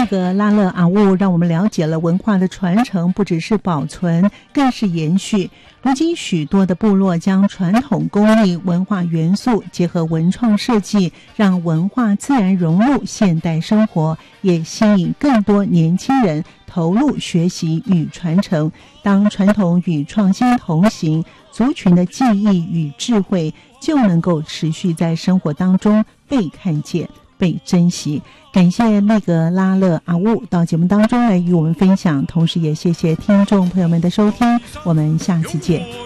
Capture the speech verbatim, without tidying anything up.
格拉勒阿乌让我们了解了文化的传承不只是保存，更是延续。如今许多的部落将传统工艺文化元素结合文创设计，让文化自然融入现代生活，也吸引更多年轻人投入学习与传承。当传统与创新同行，族群的记忆与智慧就能够持续在生活当中被看见被珍惜。感谢内格拉勒阿乌到节目当中来与我们分享，同时也谢谢听众朋友们的收听，我们下次见。